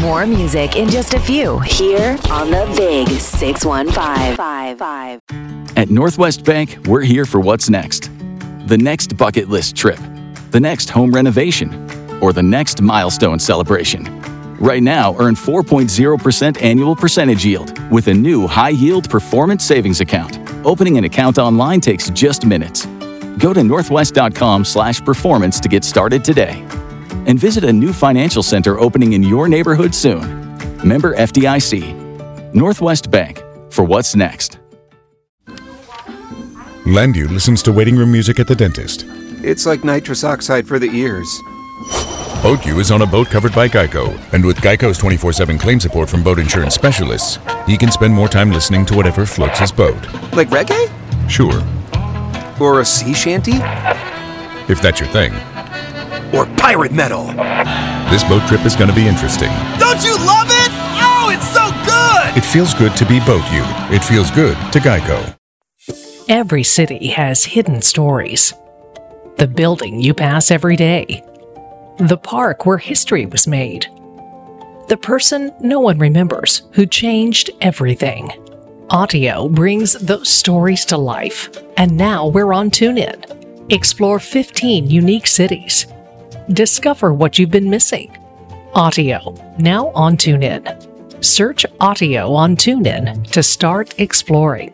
More music in just a few here on the Big 615. At Northwest Bank, we're here for what's next. The next bucket list trip, the next home renovation, or the next milestone celebration. Right now, earn 4.0% annual percentage yield with a new high-yield performance savings account. Opening an account online takes just minutes. Go to northwest.com/performance to get started today. And visit a new financial center opening in your neighborhood soon. Member FDIC. Northwest Bank, for what's next. Landu listens to waiting room music at the dentist. It's like nitrous oxide for the ears. BoatU is on a boat covered by Geico, and with Geico's 24/7 claim support from boat insurance specialists, he can spend more time listening to whatever floats his boat. Like reggae? Sure. Or a sea shanty? If that's your thing. Or pirate metal? This boat trip is going to be interesting. Don't you love it? Oh, it's so good! It feels good to be BoatU. It feels good to Geico. Every city has hidden stories. The building you pass every day. The park where history was made. The person no one remembers who changed everything. Audio brings those stories to life, and now we're on TuneIn. Explore 15 unique cities. Discover what you've been missing. Audio, now on TuneIn. Search Audio on TuneIn to start exploring.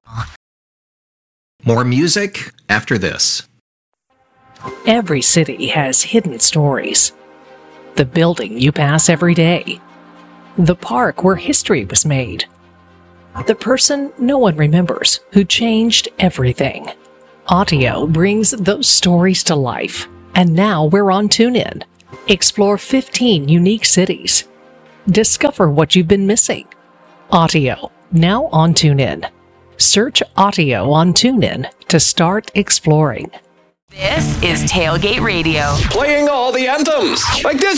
More music after this. Every city has hidden stories. The building you pass every day. The park where history was made. The person no one remembers who changed everything. Audio brings those stories to life, and now we're on TuneIn. Explore 15 unique cities. Discover what you've been missing. Audio, now on TuneIn. Search Audio on TuneIn to start exploring. This is Tailgate Radio. Playing all the anthems like this.